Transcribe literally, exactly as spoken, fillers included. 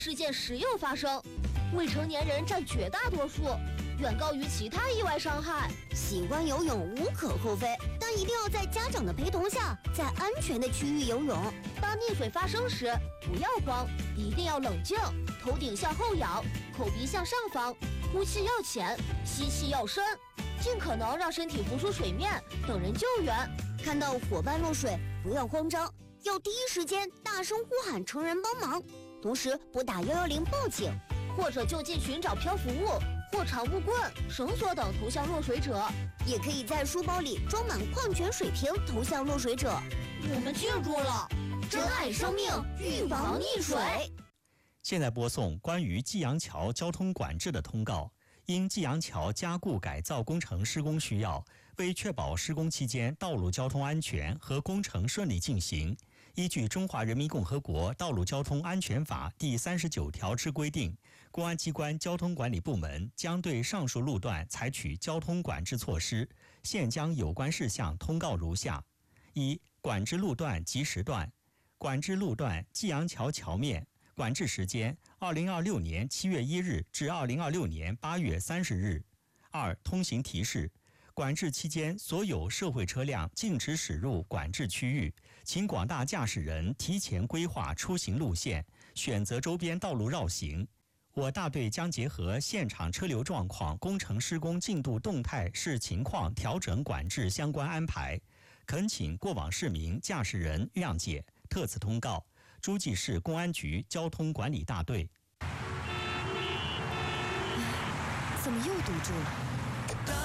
事件时有发生，未成年人占绝大多数，远高于其他意外伤害。 喜欢游泳无可厚非，但一定要在家长的陪同下，在安全的区域游泳。 当溺水发生时，不要慌，一定要冷静，头顶向后仰，口鼻向上方，呼气要浅，吸气要深，尽可能让身体浮出水面，等人救援。 看到伙伴落水，不要慌张，要第一时间大声呼喊成人帮忙，同时拨打一一零报警， 或者就近寻找漂浮物或长木棍、绳索等投向落水者。 也可以在书包里装满矿泉水瓶投向落水者。 我们记住了，珍爱生命，预防溺水。 现在播送关于济阳桥交通管制的通告。因济阳桥加固改造工程施工需要，为确保施工期间道路交通安全和工程顺利进行，依据《中华人民共和国道路交通安全法》第三十九条之规定，公安机关交通管理部门将对上述路段采取交通管制措施。现将有关事项通告如下：一、管制路段及时段。管制路段济阳桥桥面，管制时间二零二六年七月一日至二零二六年八月三十日。二、通行提示：管制期间，所有社会车辆禁止驶入管制区域，请广大驾驶人提前规划出行路线，选择周边道路绕行。我大队将结合现场车流状况、工程施工进度动态视情况调整管制相关安排，恳请过往市民、驾驶人谅解。特此通告，诸暨市公安局交通管理大队。 怎么又堵住了？